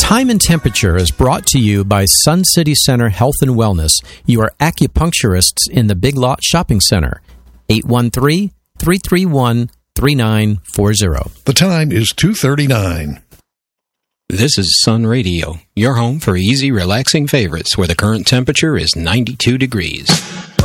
Time and Temperature is brought to you by Sun City Center Health and Wellness, your acupuncturists in the Big Lot Shopping Center. 813-331-3940. The time is 2:39. This is Sun Radio, your home for easy, relaxing favorites where the current temperature is 92 degrees.